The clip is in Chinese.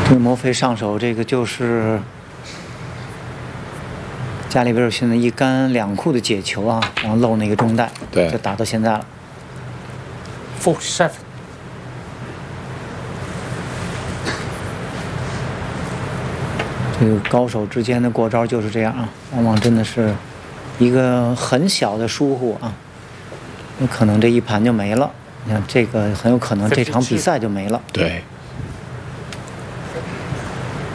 对莫非上手，这个就是加里维尔逊的一杆两库的解球啊，然后漏那个中带， 对， 就打到现在了。 47。 这个高手之间的过招就是这样啊，往往真的是一个很小的疏忽啊，有可能这一盘就没了。你看这个很有可能这场比赛就没了。 对。